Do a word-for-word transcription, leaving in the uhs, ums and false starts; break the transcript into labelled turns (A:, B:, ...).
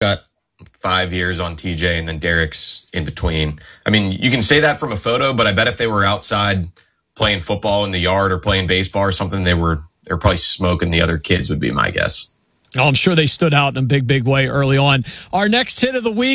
A: got five years on T J, and then Derek's in between. I mean, you can say that from a photo, but I bet if they were outside playing football in the yard or playing baseball or something, they were they were probably smoking the other kids, would be my guess.
B: Oh, I'm sure they stood out in a big, big way early on. Our next hit of the week.